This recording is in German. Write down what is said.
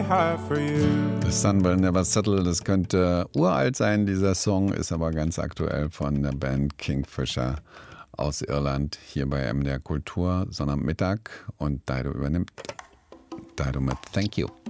have for you. The Sun Will Never Settle, das könnte uralt sein, dieser Song, ist aber ganz aktuell von der Band Kingfisher aus Irland, hier bei MDR Kultur, Sonnabendmittag, und Daido übernimmt. Daido mit Thank You.